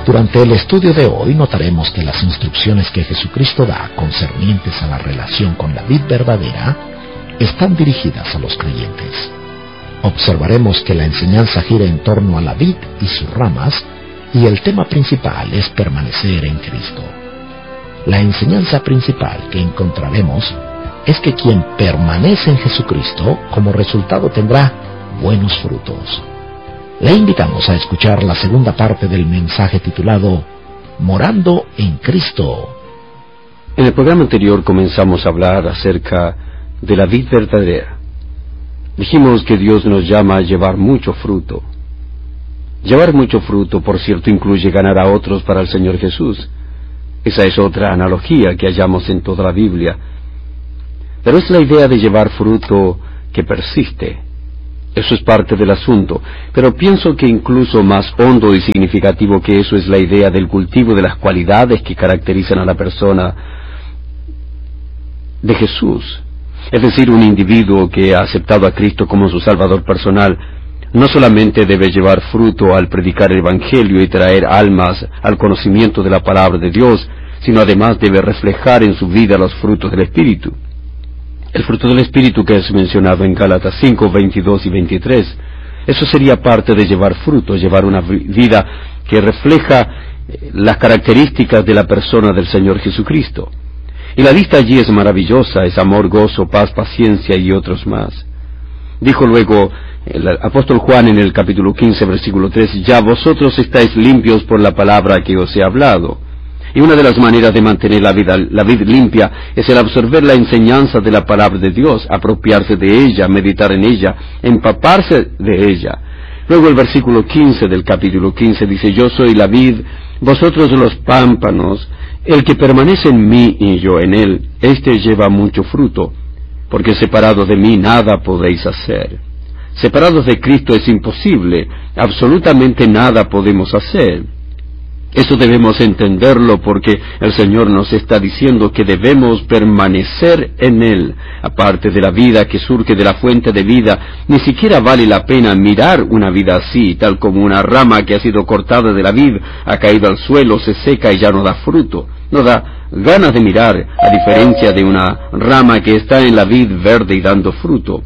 Durante el estudio de hoy notaremos que las instrucciones que Jesucristo da concernientes a la relación con la vid verdadera están dirigidas a los creyentes. Observaremos que la enseñanza gira en torno a la vid y sus ramas, y el tema principal es permanecer en Cristo. La enseñanza principal que encontraremos es que quien permanece en Jesucristo, como resultado tendrá buenos frutos. Le invitamos a escuchar la segunda parte del mensaje titulado Morando en Cristo. En el programa anterior comenzamos a hablar acerca de la vid verdadera. Dijimos que Dios nos llama a llevar mucho fruto. Llevar mucho fruto, por cierto, incluye ganar a otros para el Señor Jesús. Esa es otra analogía que hallamos en toda la Biblia. Pero es la idea de llevar fruto que persiste. Eso es parte del asunto, pero pienso que incluso más hondo y significativo que eso es la idea del cultivo de las cualidades que caracterizan a la persona de Jesús. Es decir, un individuo que ha aceptado a Cristo como su Salvador personal, no solamente debe llevar fruto al predicar el Evangelio y traer almas al conocimiento de la palabra de Dios, sino además debe reflejar en su vida los frutos del Espíritu. El fruto del Espíritu que es mencionado en Gálatas 5, 22 y 23. Eso sería parte de llevar fruto, llevar una vida que refleja las características de la persona del Señor Jesucristo. Y la lista allí es maravillosa, es amor, gozo, paz, paciencia y otros más. Dijo luego el apóstol Juan en el capítulo 15, versículo 3, ya vosotros estáis limpios por la palabra que os he hablado. Y una de las maneras de mantener la vid limpia es el absorber la enseñanza de la palabra de Dios, apropiarse de ella, meditar en ella, empaparse de ella. Luego el versículo 15 del capítulo 15 dice, yo soy la vid, vosotros los pámpanos, el que permanece en mí y yo en él, éste lleva mucho fruto, porque separado de mí nada podéis hacer. Separados de Cristo es imposible, absolutamente nada podemos hacer. Eso debemos entenderlo porque el Señor nos está diciendo que debemos permanecer en Él. Aparte de la vida que surge de la fuente de vida, ni siquiera vale la pena mirar una vida así, tal como una rama que ha sido cortada de la vid, ha caído al suelo, se seca y ya no da fruto. No da ganas de mirar, a diferencia de una rama que está en la vid verde y dando fruto.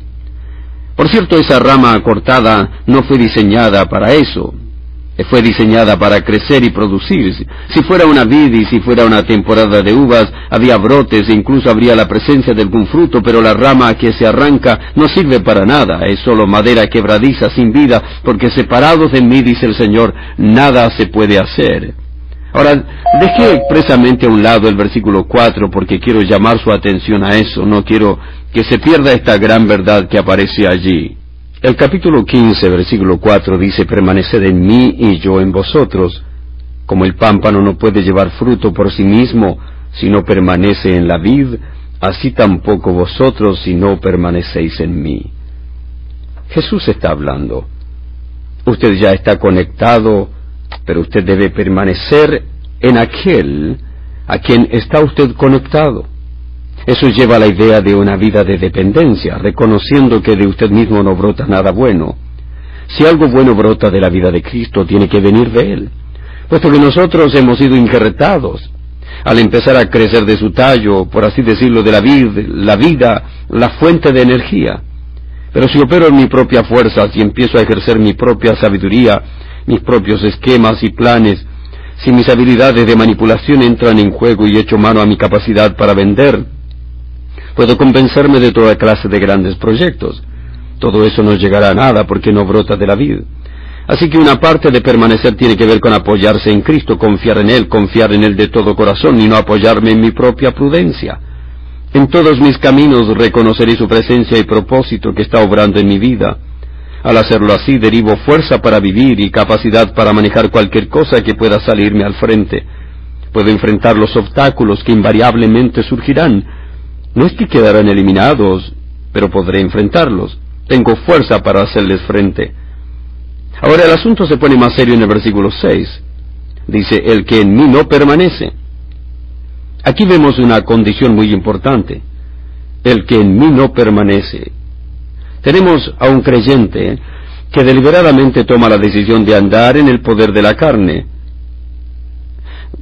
Por cierto, esa rama cortada no fue diseñada para eso. Fue diseñada para crecer y producir. Si fuera una vid y si fuera una temporada de uvas, había brotes e incluso habría la presencia de algún fruto, pero la rama que se arranca no sirve para nada, es solo madera quebradiza sin vida, porque separados de mí, dice el Señor, nada se puede hacer. Ahora, dejé expresamente a un lado el versículo 4 porque quiero llamar su atención a eso, no quiero que se pierda esta gran verdad que aparece allí. El capítulo 15, versículo 4 dice, permaneced en mí y yo en vosotros. Como el pámpano no puede llevar fruto por sí mismo si no permanece en la vid, así tampoco vosotros si no permanecéis en mí. Jesús está hablando. Usted ya está conectado, pero usted debe permanecer en aquel a quien está usted conectado. Eso lleva a la idea de una vida de dependencia, reconociendo que de usted mismo no brota nada bueno. Si algo bueno brota de la vida de Cristo, tiene que venir de Él, puesto que nosotros hemos sido injertados. Al empezar a crecer de su tallo, por así decirlo, de la vida, la fuente de energía. Pero si opero en mi propia fuerza, si empiezo a ejercer mi propia sabiduría, mis propios esquemas y planes, si mis habilidades de manipulación entran en juego y echo mano a mi capacidad para vender, puedo convencerme de toda clase de grandes proyectos. Todo eso no llegará a nada porque no brota de la vid. Así que una parte de permanecer tiene que ver con apoyarse en Cristo, confiar en Él de todo corazón y no apoyarme en mi propia prudencia. En todos mis caminos reconoceré su presencia y propósito que está obrando en mi vida. Al hacerlo así derivo fuerza para vivir y capacidad para manejar cualquier cosa que pueda salirme al frente. Puedo enfrentar los obstáculos que invariablemente surgirán. No es que quedarán eliminados, pero podré enfrentarlos. Tengo fuerza para hacerles frente. Ahora el asunto se pone más serio en el versículo 6. Dice, el que en mí no permanece. Aquí vemos una condición muy importante. El que en mí no permanece. Tenemos a un creyente que deliberadamente toma la decisión de andar en el poder de la carne.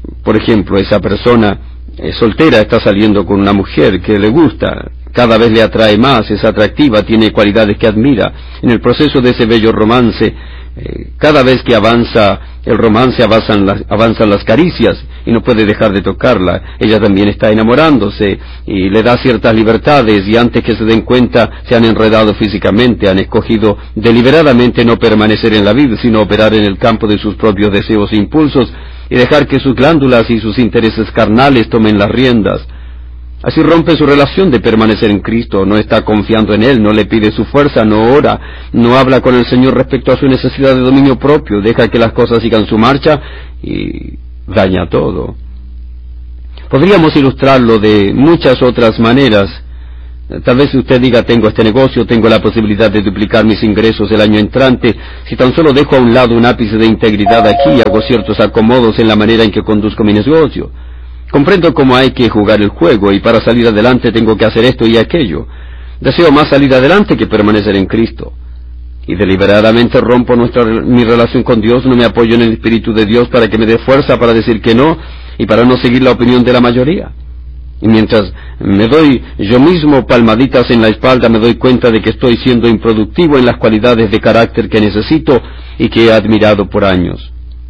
Por ejemplo, esa persona soltera está saliendo con una mujer que le gusta, cada vez le atrae más, es atractiva, tiene cualidades que admira. En el proceso de ese bello romance, cada vez que avanza el romance avanzan las caricias y no puede dejar de tocarla. Ella también está enamorándose y le da ciertas libertades, y antes que se den cuenta se han enredado físicamente, han escogido deliberadamente no permanecer en la vida, sino operar en el campo de sus propios deseos e impulsos y dejar que sus glándulas y sus intereses carnales tomen las riendas. Así rompe su relación de permanecer en Cristo, no está confiando en Él, no le pide su fuerza, no ora, no habla con el Señor respecto a su necesidad de dominio propio, deja que las cosas sigan su marcha y daña todo. Podríamos ilustrarlo de muchas otras maneras. Tal vez usted diga, tengo este negocio, tengo la posibilidad de duplicar mis ingresos el año entrante, si tan solo dejo a un lado un ápice de integridad aquí y hago ciertos acomodos en la manera en que conduzco mi negocio. Comprendo cómo hay que jugar el juego, y para salir adelante tengo que hacer esto y aquello. Deseo más salir adelante que permanecer en Cristo. Y deliberadamente rompo mi relación con Dios, no me apoyo en el Espíritu de Dios para que me dé fuerza para decir que no, y para no seguir la opinión de la mayoría. Y mientras me doy yo mismo palmaditas en la espalda, me doy cuenta de que estoy siendo improductivo en las cualidades de carácter que necesito y que he admirado por años.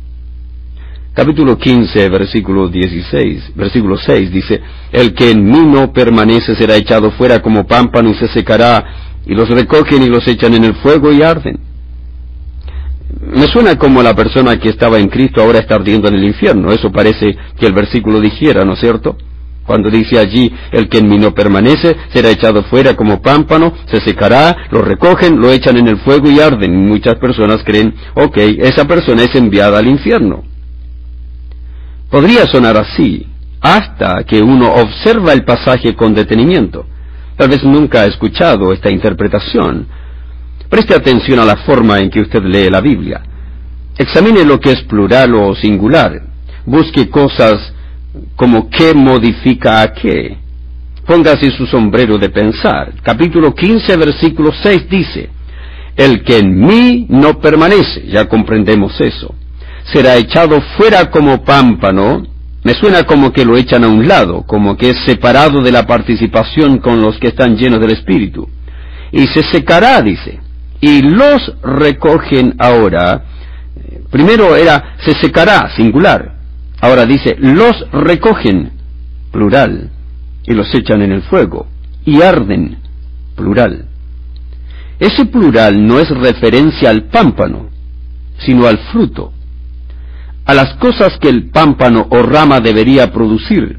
Capítulo 15, versículo 6 dice, el que en mí no permanece será echado fuera como pámpano y se secará, y los recogen y los echan en el fuego y arden. Me suena como la persona que estaba en Cristo ahora está ardiendo en el infierno. Eso parece que el versículo dijera, ¿no es cierto? Cuando dice allí, el que en mí no permanece será echado fuera como pámpano, se secará, lo recogen, lo echan en el fuego y arden. Y muchas personas creen, esa persona es enviada al infierno. Podría sonar así, hasta que uno observa el pasaje con detenimiento. Tal vez nunca ha escuchado esta interpretación. Preste atención a la forma en que usted lee la Biblia. Examine lo que es plural o singular. Busque cosas como qué modifica a qué. Póngase su sombrero de pensar. Capítulo 15, versículo 6 dice, el que en mí no permanece, ya comprendemos eso, será echado fuera como pámpano. Me suena como que lo echan a un lado, como que es separado de la participación con los que están llenos del Espíritu. Y se secará, dice, y los recogen ahora. Primero era, se secará, singular. Ahora dice, los recogen, plural, y los echan en el fuego, y arden, plural. Ese plural no es referencia al pámpano, sino al fruto, a las cosas que el pámpano o rama debería producir,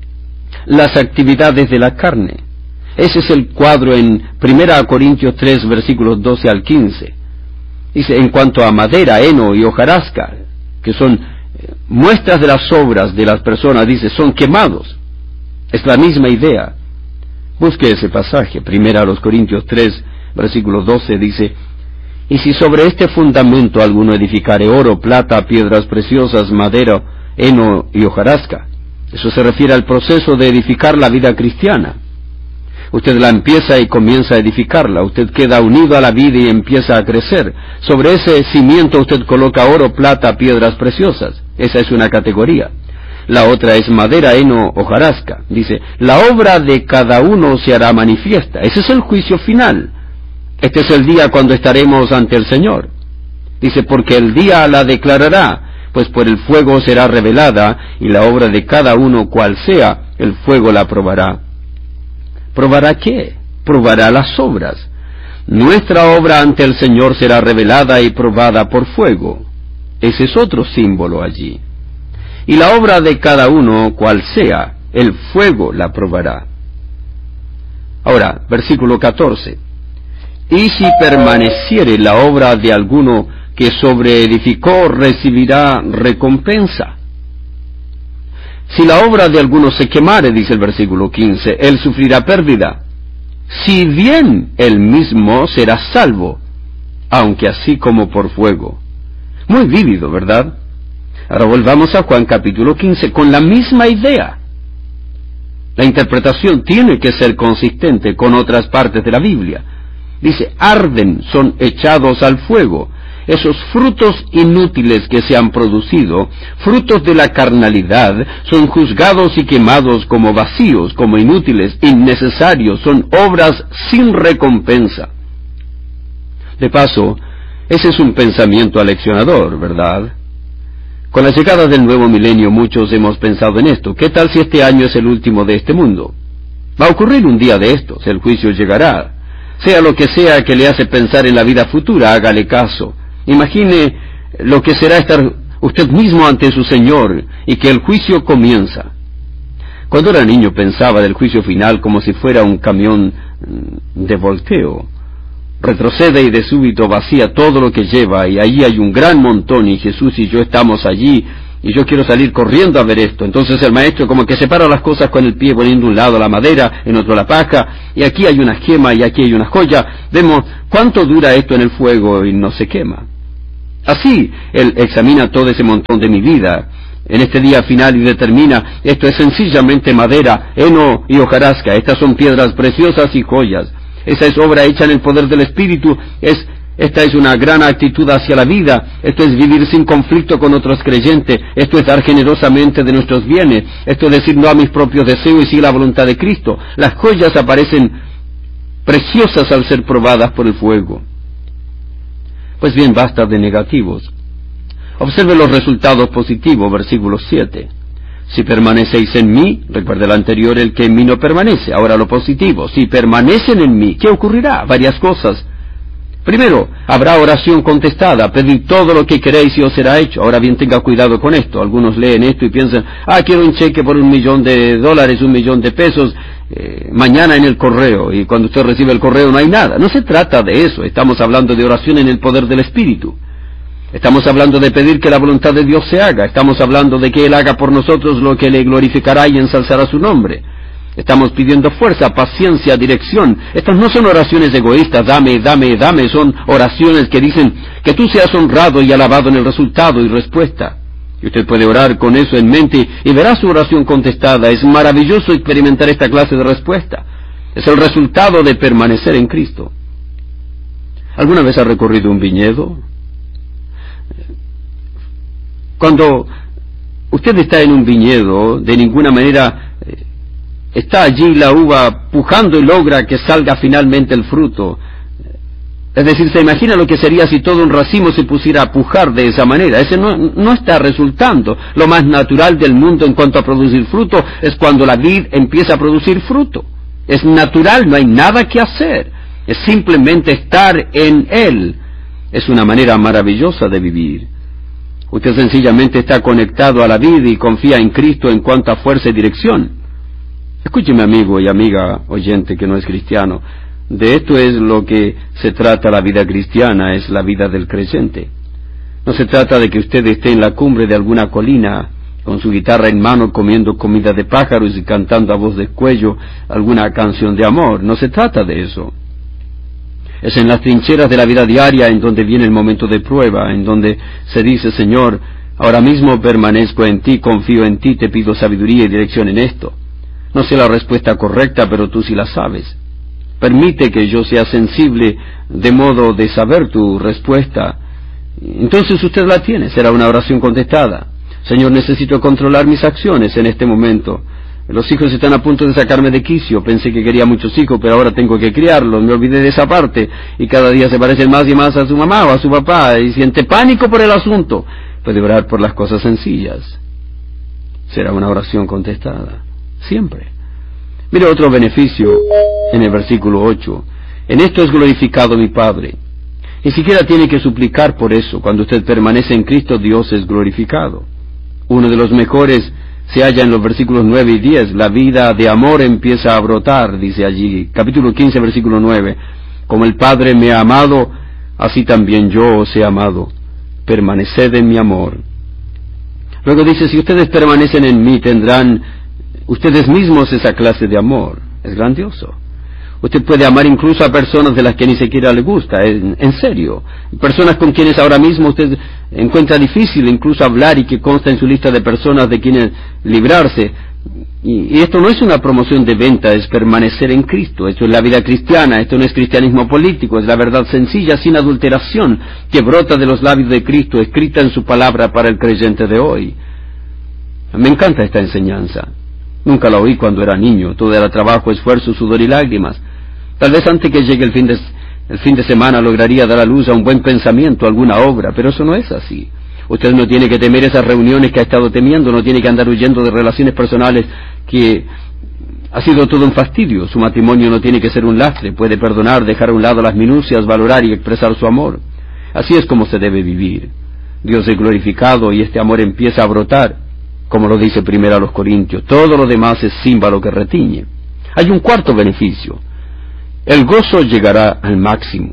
las actividades de la carne. Ese es el cuadro en 1 Corintios 3, versículos 12 al 15. Dice, en cuanto a madera, heno y hojarasca, que son muestras de las obras de las personas, dice, son quemados. Es la misma idea. Busque ese pasaje, 1 Corintios 3, versículo 12, dice, y si sobre este fundamento alguno edificare oro, plata, piedras preciosas, madera, heno y hojarasca. Eso se refiere al proceso de edificar la vida cristiana. Usted la empieza y comienza a edificarla. Usted queda unido a la vida y empieza a crecer. Sobre ese cimiento usted coloca oro, plata, piedras preciosas. Esa es una categoría. La otra es madera, heno, hojarasca. Dice, la obra de cada uno se hará manifiesta. Ese es el juicio final. Este es el día cuando estaremos ante el Señor. Dice, porque el día la declarará, pues por el fuego será revelada, y la obra de cada uno cual sea, el fuego la probará. ¿Probará qué? Probará las obras. Nuestra obra ante el Señor será revelada y probada por fuego. Ese es otro símbolo allí. Y la obra de cada uno cual sea, el fuego la probará. Ahora, versículo 14. Y si permaneciere la obra de alguno que sobreedificó, recibirá recompensa. Si la obra de alguno se quemare, dice el versículo 15, él sufrirá pérdida. Si bien él mismo será salvo, aunque así como por fuego. Muy vívido, ¿verdad? Ahora volvamos a Juan capítulo 15 con la misma idea. La interpretación tiene que ser consistente con otras partes de la Biblia. Dice, arden, son echados al fuego. esos frutos inútiles que se han producido, frutos de la carnalidad, son juzgados y quemados como vacíos, como inútiles, innecesarios, son obras sin recompensa. De paso, ese es un pensamiento aleccionador, ¿verdad? Con la llegada del nuevo milenio muchos hemos pensado en esto. ¿Qué tal si este año es el último de este mundo? Va a ocurrir un día de estos, el juicio llegará. Sea lo que sea que le hace pensar en la vida futura, hágale caso. Imagine lo que será estar usted mismo ante su Señor y que el juicio comienza. Cuando era niño pensaba del juicio final como si fuera un camión de volteo. Retrocede y de súbito vacía todo lo que lleva, y allí hay un gran montón, y Jesús y yo estamos allí, y yo quiero salir corriendo a ver esto. Entonces el maestro como que separa las cosas con el pie, poniendo un lado la madera, en otro la paja, y aquí hay una gema y aquí hay una joya. Vemos cuánto dura esto en el fuego y no se quema. Así él examina todo ese montón de mi vida en este día final y determina: esto es sencillamente madera, heno y hojarasca, estas son piedras preciosas y joyas. Esa es obra hecha en el poder del Espíritu, esta es una gran actitud hacia la vida, esto es vivir sin conflicto con otros creyentes, esto es dar generosamente de nuestros bienes, esto es decir no a mis propios deseos y seguir la voluntad de Cristo. Las joyas aparecen preciosas al ser probadas por el fuego. Pues bien, basta de negativos. Observe los resultados positivos, versículo 7. Si permanecéis en mí, recuerda el anterior, el que en mí no permanece. Ahora lo positivo: si permanecen en mí, ¿qué ocurrirá? Varias cosas. Primero, habrá oración contestada. Pedid todo lo que queréis y os será hecho. Ahora bien, tenga cuidado con esto. Algunos leen esto y piensan: quiero un cheque por $1,000,000, $1,000,000, mañana en el correo. Y cuando usted recibe el correo no hay nada. No se trata de eso. Estamos hablando de oración en el poder del Espíritu. Estamos hablando de pedir que la voluntad de Dios se haga. Estamos hablando de que Él haga por nosotros lo que le glorificará y ensalzará su nombre. Estamos pidiendo fuerza, paciencia, dirección. Estas no son oraciones egoístas: dame, dame, dame. Son oraciones que dicen que tú seas honrado y alabado en el resultado y respuesta. Y usted puede orar con eso en mente y verá su oración contestada. Es maravilloso experimentar esta clase de respuesta. Es el resultado de permanecer en Cristo. ¿Alguna vez ha recorrido un viñedo? Cuando usted está en un viñedo, de ninguna manera está allí la uva pujando y logra que salga finalmente el fruto. Es decir, se imagina lo que sería si todo un racimo se pusiera a pujar de esa manera. Ese no está resultando. Lo más natural del mundo en cuanto a producir fruto es cuando la vid empieza a producir fruto. Es natural, no hay nada que hacer. Es simplemente estar en Él. Es una manera maravillosa de vivir. Usted sencillamente está conectado a la vida y confía en Cristo en cuanto a fuerza y dirección. Escúcheme, amigo y amiga oyente que no es cristiano. De esto es lo que se trata la vida cristiana, es la vida del creyente. No se trata de que usted esté en la cumbre de alguna colina, con su guitarra en mano, comiendo comida de pájaros y cantando a voz de cuello alguna canción de amor. No se trata de eso. Es en las trincheras de la vida diaria en donde viene el momento de prueba, en donde se dice: Señor, ahora mismo permanezco en ti, confío en ti, te pido sabiduría y dirección en esto. No sé la respuesta correcta, pero tú sí la sabes. Permite que yo sea sensible de modo de saber tu respuesta. Entonces usted la tiene, será una oración contestada. Señor, necesito controlar mis acciones en este momento. Los hijos están a punto de sacarme de quicio. Pensé que quería muchos hijos, pero ahora tengo que criarlos. Me olvidé de esa parte. Y cada día se parecen más y más a su mamá o a su papá. Y siente pánico por el asunto. Puede orar por las cosas sencillas. Será una oración contestada. Siempre. Mire otro beneficio en el versículo 8. En esto es glorificado mi Padre. Ni siquiera tiene que suplicar por eso. Cuando usted permanece en Cristo, Dios es glorificado. Uno de los mejores se halla en los versículos 9 y 10. La vida de amor empieza a brotar, dice allí, capítulo 15, versículo 9. Como el Padre me ha amado, así también yo os he amado. Permaneced en mi amor. Luego dice: si ustedes permanecen en mí, tendrán ustedes mismos esa clase de amor. Es grandioso. Usted puede amar incluso a personas de las que ni siquiera le gusta, en serio. Personas con quienes ahora mismo usted encuentra difícil incluso hablar y que consta en su lista de personas de quienes librarse. Y esto no es una promoción de venta, es permanecer en Cristo. Esto es la vida cristiana, esto no es cristianismo político, es la verdad sencilla, sin adulteración, que brota de los labios de Cristo, escrita en su palabra para el creyente de hoy. Me encanta esta enseñanza. Nunca la oí cuando era niño, todo era trabajo, esfuerzo, sudor y lágrimas. Tal vez antes que llegue el fin de semana lograría dar a luz a un buen pensamiento, a alguna obra, pero eso no es así. Usted no tiene que temer esas reuniones que ha estado temiendo, no tiene que andar huyendo de relaciones personales que ha sido todo un fastidio. Su matrimonio no tiene que ser un lastre, puede perdonar, dejar a un lado las minucias, valorar y expresar su amor. Así es como se debe vivir. Dios es glorificado y este amor empieza a brotar, como lo dice 1 Corintios. Todo lo demás es címbalo que retiñe. Hay un cuarto beneficio. El gozo llegará al máximo.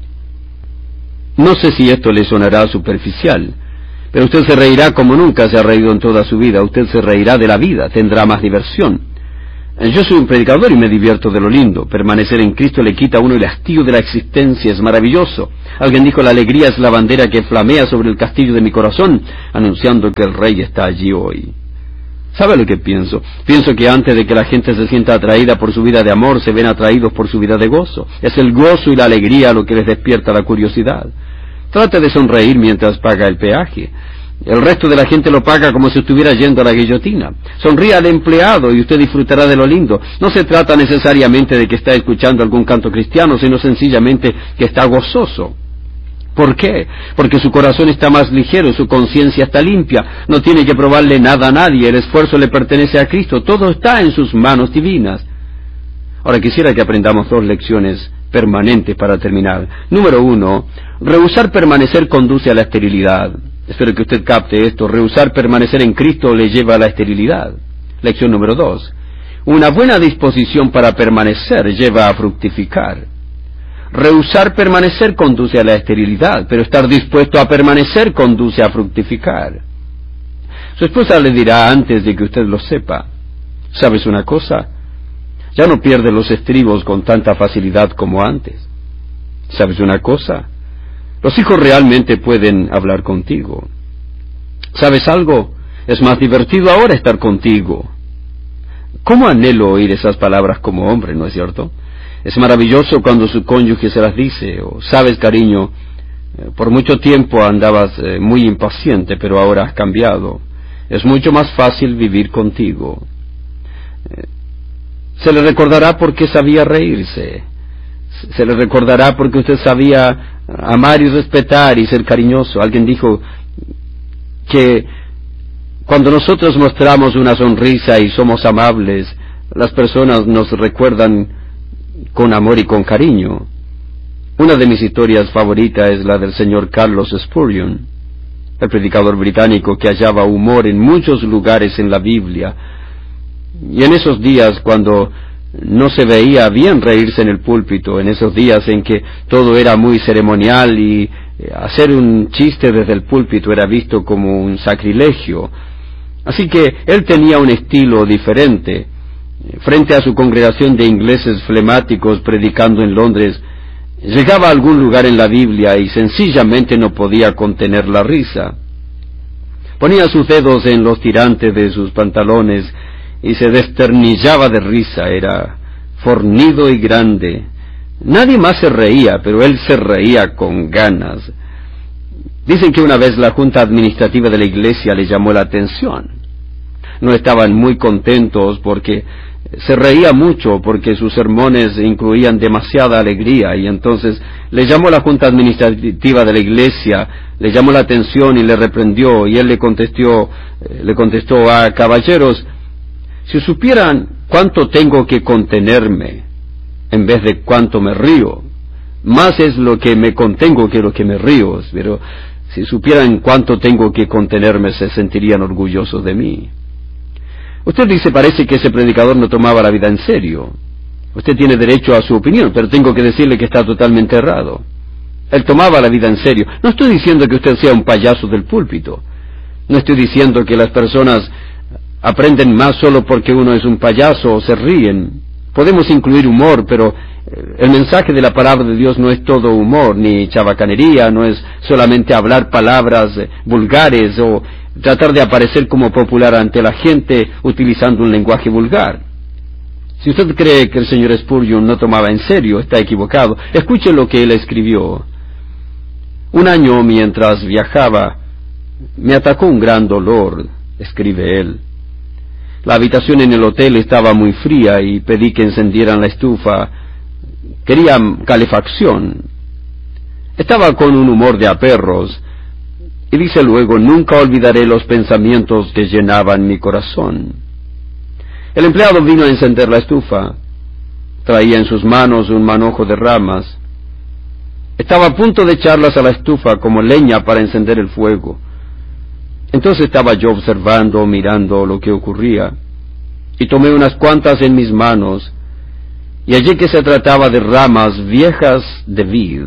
No sé si esto le sonará superficial, pero usted se reirá como nunca se ha reído en toda su vida. Usted se reirá de la vida, tendrá más diversión. Yo soy un predicador y me divierto de lo lindo. Permanecer en Cristo le quita a uno el hastío de la existencia, es maravilloso. Alguien dijo, la alegría es la bandera que flamea sobre el castillo de mi corazón, anunciando que el Rey está allí hoy. ¿Sabe lo que pienso? Pienso que antes de que la gente se sienta atraída por su vida de amor, se ven atraídos por su vida de gozo. Es el gozo y la alegría lo que les despierta la curiosidad. Trate de sonreír mientras paga el peaje. El resto de la gente lo paga como si estuviera yendo a la guillotina. Sonríe al empleado y usted disfrutará de lo lindo. No se trata necesariamente de que está escuchando algún canto cristiano, sino sencillamente que está gozoso. ¿Por qué? Porque su corazón está más ligero, su conciencia está limpia, no tiene que probarle nada a nadie, el esfuerzo le pertenece a Cristo, todo está en sus manos divinas. Ahora quisiera que aprendamos 2 lecciones permanentes para terminar. Número 1, rehusar permanecer conduce a la esterilidad. Espero que usted capte esto. Rehusar permanecer en Cristo le lleva a la esterilidad. Lección número 2, una buena disposición para permanecer lleva a fructificar. Rehusar permanecer conduce a la esterilidad, pero estar dispuesto a permanecer conduce a fructificar. Su esposa le dirá antes de que usted lo sepa, ¿sabes una cosa? Ya no pierdes los estribos con tanta facilidad como antes. ¿Sabes una cosa? Los hijos realmente pueden hablar contigo. ¿Sabes algo? Es más divertido ahora estar contigo. ¿Cómo anhelo oír esas palabras como hombre, no es cierto? Es maravilloso cuando su cónyuge se las dice, o sabes, cariño, por mucho tiempo andabas muy impaciente, pero ahora has cambiado. Es mucho más fácil vivir contigo. Se le recordará porque sabía reírse. Se le recordará porque usted sabía amar y respetar y ser cariñoso. Alguien dijo que cuando nosotros mostramos una sonrisa y somos amables, las personas nos recuerdan con amor y con cariño. Una de mis historias favoritas es la del señor Carlos Spurgeon, el predicador británico que hallaba humor en muchos lugares en la Biblia. Y en esos días cuando no se veía bien reírse en el púlpito, en esos días en que todo era muy ceremonial y hacer un chiste desde el púlpito era visto como un sacrilegio. Así que él tenía un estilo diferente. Frente a su congregación de ingleses flemáticos predicando en Londres, llegaba a algún lugar en la Biblia y sencillamente no podía contener la risa. Ponía sus dedos en los tirantes de sus pantalones y se desternillaba de risa. Era fornido y grande. Nadie más se reía, pero él se reía con ganas. Dicen que una vez la junta administrativa de la iglesia le llamó la atención. No estaban muy contentos porque se reía mucho, porque sus sermones incluían demasiada alegría, y entonces le llamó la junta administrativa de la iglesia, le llamó la atención y le reprendió, y él le contestó, caballeros, si supieran cuánto tengo que contenerme en vez de cuánto me río, más es lo que me contengo que lo que me río, pero si supieran cuánto tengo que contenerme se sentirían orgullosos de mí. Usted dice, parece que ese predicador no tomaba la vida en serio. Usted tiene derecho a su opinión, pero tengo que decirle que está totalmente errado. Él tomaba la vida en serio. No estoy diciendo que usted sea un payaso del púlpito. No estoy diciendo que las personas aprenden más solo porque uno es un payaso o se ríen. Podemos incluir humor, pero el mensaje de la palabra de Dios no es todo humor, ni chabacanería, no es solamente hablar palabras vulgares o tratar de aparecer como popular ante la gente utilizando un lenguaje vulgar. Si usted cree que el señor Spurgeon no tomaba en serio, está equivocado. Escuche lo que él escribió. Un año mientras viajaba, me atacó un gran dolor, escribe él. La habitación en el hotel estaba muy fría y pedí que encendieran la estufa. Quería calefacción. Estaba con un humor de aperros. Y dice luego, nunca olvidaré los pensamientos que llenaban mi corazón. El empleado vino a encender la estufa. Traía en sus manos un manojo de ramas. Estaba a punto de echarlas a la estufa como leña para encender el fuego. Entonces estaba yo observando, mirando lo que ocurría, y tomé unas cuantas en mis manos, y hallé que se trataba de ramas viejas de vid.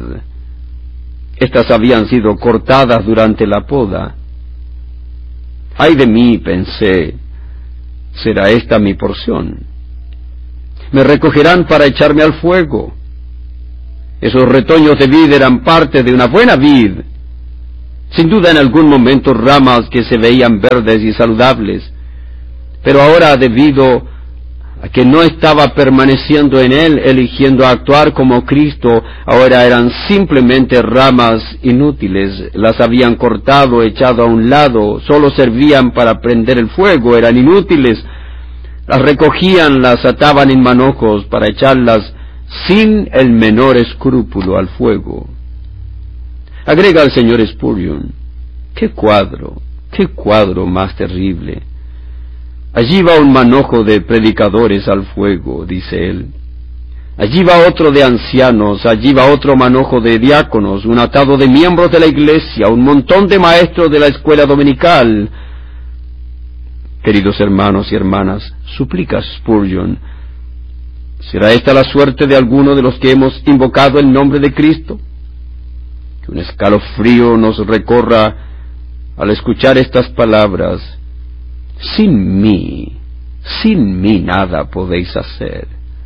Estas habían sido cortadas durante la poda. ¡Ay de mí!, pensé, ¿será esta mi porción? Me recogerán para echarme al fuego. Esos retoños de vid eran parte de una buena vid. Sin duda en algún momento ramas que se veían verdes y saludables, pero ahora debido a que no estaba permaneciendo en él, eligiendo actuar como Cristo, ahora eran simplemente ramas inútiles, las habían cortado, echado a un lado, solo servían para prender el fuego, eran inútiles, las recogían, las ataban en manojos para echarlas sin el menor escrúpulo al fuego. Agrega el señor Spurgeon, ¡qué cuadro más terrible! Allí va un manojo de predicadores al fuego, dice él. Allí va otro de ancianos, allí va otro manojo de diáconos, un atado de miembros de la iglesia, un montón de maestros de la escuela dominical. Queridos hermanos y hermanas, suplica Spurgeon, ¿será esta la suerte de alguno de los que hemos invocado el nombre de Cristo? Que un escalofrío nos recorra al escuchar estas palabras. Sin mí nada podéis hacer.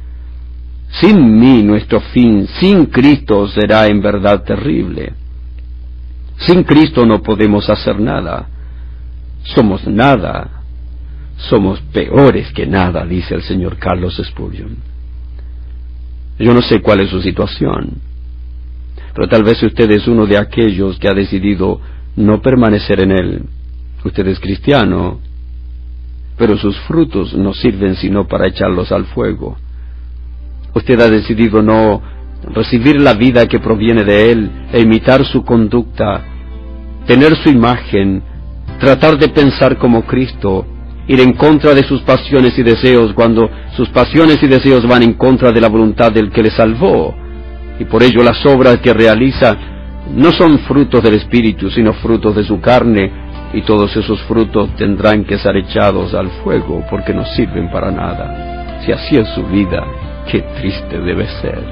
Sin mí nuestro fin, sin Cristo será en verdad terrible. Sin Cristo no podemos hacer nada. Somos nada. Somos peores que nada, dice el señor Carlos Spurgeon. Yo no sé cuál es su situación, pero tal vez usted es uno de aquellos que ha decidido no permanecer en él. Usted es cristiano, pero sus frutos no sirven sino para echarlos al fuego. Usted ha decidido no recibir la vida que proviene de él e imitar su conducta, tener su imagen, tratar de pensar como Cristo, ir en contra de sus pasiones y deseos cuando sus pasiones y deseos van en contra de la voluntad del que le salvó, y por ello las obras que realiza no son frutos del Espíritu, sino frutos de su carne, y todos esos frutos tendrán que ser echados al fuego, porque no sirven para nada. Si así es su vida, qué triste debe ser.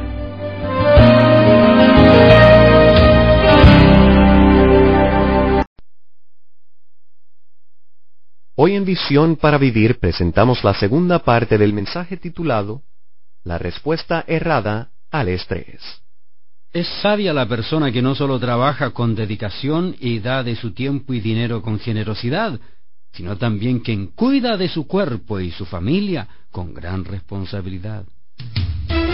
Hoy en Visión para Vivir presentamos la segunda parte del mensaje titulado La respuesta errada al estrés. Es sabia la persona que no solo trabaja con dedicación y da de su tiempo y dinero con generosidad, sino también quien cuida de su cuerpo y su familia con gran responsabilidad.